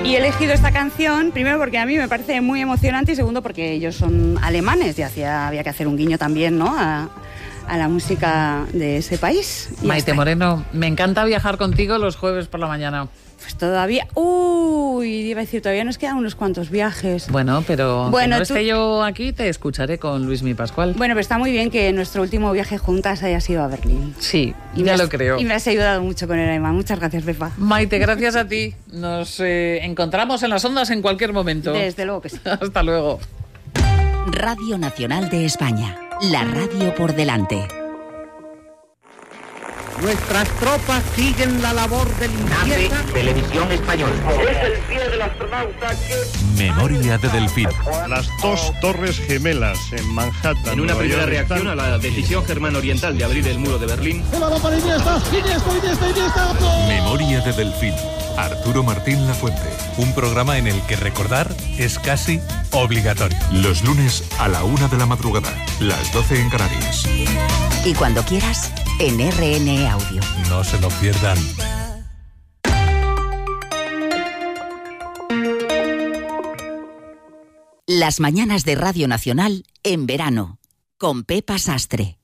Y he elegido esta canción, primero porque a mí me parece muy emocionante y segundo porque ellos son alemanes y había que hacer un guiño también, ¿no?, a la música de ese país. Y Maite Moreno, me encanta viajar contigo los jueves por la mañana. Pues todavía... iba a decir, todavía nos quedan unos cuantos viajes. Bueno, pero no esté yo aquí, te escucharé con Luismi Pascual. Bueno, pero está muy bien que nuestro último viaje juntas haya sido a Berlín. Sí, ya lo creo. Y me has ayudado mucho con el alemán. Muchas gracias, Pepa. Maite, gracias a ti. Nos encontramos en las ondas en cualquier momento. Desde luego que sí. Hasta luego. Radio Nacional de España. La radio por delante. Nuestras tropas siguen la labor de limpieza. Televisión Española. Es el día del astronauta que... Memoria de Delfín. Las dos torres gemelas en Manhattan. En una primera reacción a la decisión germano-oriental de abrir el muro de Berlín. Memoria de Delfín. Arturo Martín Lafuente. Un programa en el que recordar es casi obligatorio. Los lunes a la 1 de la madrugada. Las 12 en Canarias. Y cuando quieras, en RN Audio. No se lo pierdan. Las mañanas de Radio Nacional en verano, con Pepa Sastre.